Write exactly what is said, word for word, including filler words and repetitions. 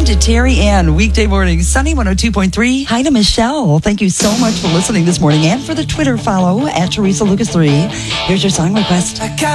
to Terry Ann, weekday morning, Sunny one oh two point three. Hi to Michelle. Thank you so much for listening this morning and for the Twitter follow at Teresa Lucas three. Here's your song request.